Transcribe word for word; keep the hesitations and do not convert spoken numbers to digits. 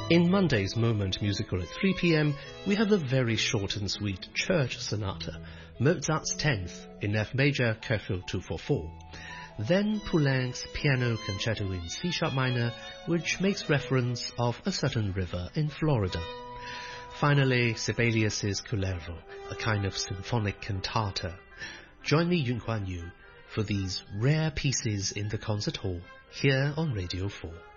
In Monday's Moment Musical at three p m, we have a very short and sweet Church Sonata, Mozart's tenth in F major, Cashel two forty-four. Then Poulenc's Piano Concerto in C sharp minor, which makes reference of a certain river in Florida. Finally, Sibelius's Kullervo, a kind of symphonic cantata. Join me, Yun Kuan Yu, for these rare pieces in the concert hall here on Radio four.